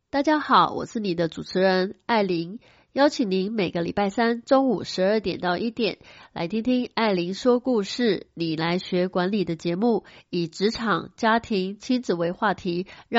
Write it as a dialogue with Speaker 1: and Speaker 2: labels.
Speaker 1: 大家好，我是你的主持人艾琳，邀请您每个礼拜三中午12点到1点来听听艾琳说故事，你来学管理的节目，以职场、家庭、亲子为话题，